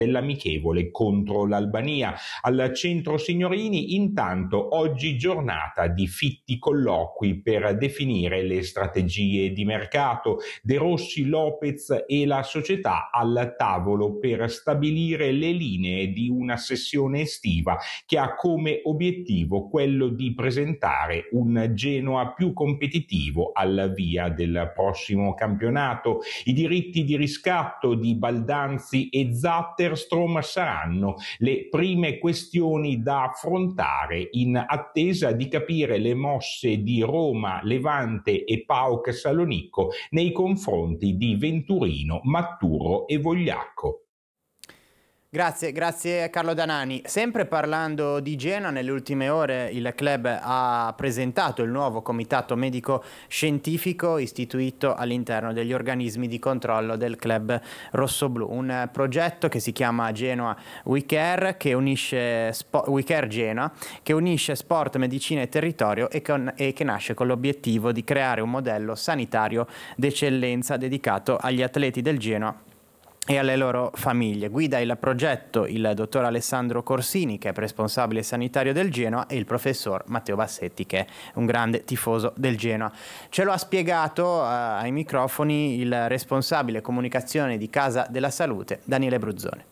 dell'amichevole contro l'Albania. Al centro Signorini intanto oggi giornata di fitti colloqui per definire le strategie di mercato. De Rossi, Lopez e la società al tavolo per stabilire le linee di una sessione estiva che ha come obiettivo quello di presentare un Genoa più competitivo al via del prossimo campionato. I diritti di riscatto di Baldanzi e Zatterstrom saranno le prime questioni da affrontare in attesa di capire le mosse di Roma, Levante e PAOK Salonicco nei confronti di Venturino, Matturo e Vogliacco. Grazie Carlo Danani. Sempre parlando di Genoa, nelle ultime ore il club ha presentato il nuovo comitato medico scientifico istituito all'interno degli organismi di controllo del club rossoblu, un progetto che si chiama Genoa WeCare, che unisce WeCare Genoa, che unisce sport, medicina e territorio e che nasce con l'obiettivo di creare un modello sanitario d'eccellenza dedicato agli atleti del Genoa e alle loro famiglie. Guida il progetto il dottor Alessandro Corsini, che è responsabile sanitario del Genoa, e il professor Matteo Bassetti, che è un grande tifoso del Genoa. Ce lo ha spiegato ai microfoni il responsabile comunicazione di Casa della Salute, Daniele Bruzzone.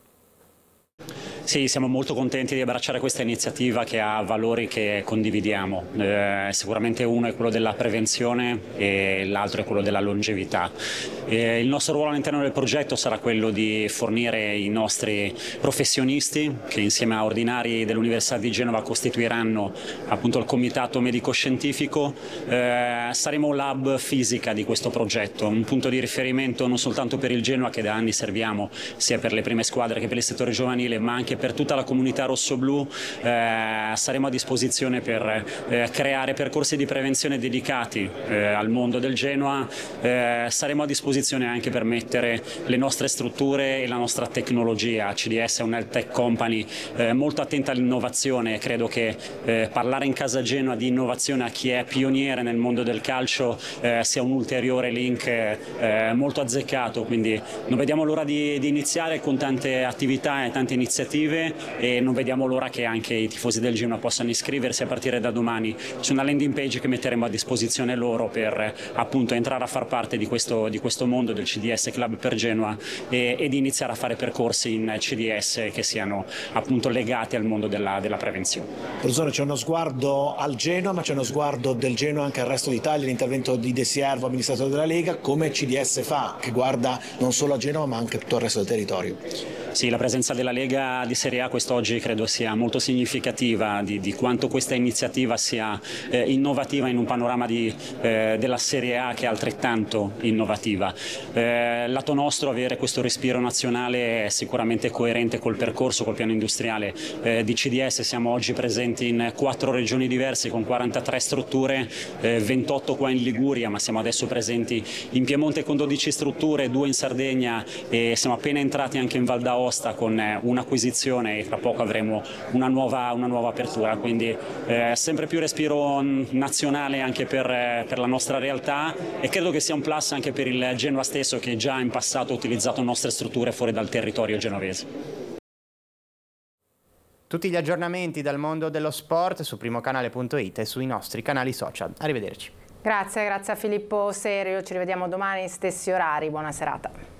Sì, siamo molto contenti di abbracciare questa iniziativa che ha valori che condividiamo. Sicuramente uno è quello della prevenzione e l'altro è quello della longevità. Il nostro ruolo all'interno del progetto sarà quello di fornire i nostri professionisti, che insieme a ordinari dell'Università di Genova costituiranno appunto il comitato medico-scientifico. Saremo l'hub fisica di questo progetto, un punto di riferimento non soltanto per il Genoa, che da anni serviamo sia per le prime squadre che per il settore giovanile, ma anche per tutta la comunità rossoblu. Saremo a disposizione per creare percorsi di prevenzione dedicati al mondo del Genoa. Saremo a disposizione anche per mettere le nostre strutture e la nostra tecnologia. CDS è un health tech company molto attenta all'innovazione. Credo che parlare in Casa Genoa di innovazione a chi è pioniere nel mondo del calcio sia un ulteriore link molto azzeccato, quindi non vediamo l'ora di iniziare con tante attività e tante iniziative, e non vediamo l'ora che anche i tifosi del Genoa possano iscriversi a partire da domani su una landing page che metteremo a disposizione loro per appunto entrare a far parte di questo mondo del CDS Club per Genoa ed iniziare a fare percorsi in CDS che siano appunto legati al mondo della prevenzione. Professore, c'è uno sguardo al Genoa, ma c'è uno sguardo del Genoa anche al resto d'Italia, l'intervento di De Siervo, amministratore della Lega, come CDS fa, che guarda non solo a Genova ma anche tutto il resto del territorio. Sì, la presenza della Lega di Serie A quest'oggi credo sia molto significativa di quanto questa iniziativa sia innovativa in un panorama della Serie A che è altrettanto innovativa. Lato nostro, avere questo respiro nazionale è sicuramente coerente col percorso, col piano industriale di CDS. Siamo oggi presenti in 4 regioni diverse con 43 strutture, 28 qua in Liguria, ma siamo adesso presenti in Piemonte con 12 strutture, 2 in Sardegna, e siamo appena entrati anche in Val d'Aosta con un'acquisizione, e tra poco avremo una nuova apertura, quindi sempre più respiro nazionale anche per la nostra realtà, e credo che sia un plus anche per il Genoa stesso, che già in passato ha utilizzato nostre strutture fuori dal territorio genovese. Tutti gli aggiornamenti dal mondo dello sport su primocanale.it e sui nostri canali social. Arrivederci. Grazie a Filippo Serio, ci rivediamo domani stessi orari, buona serata.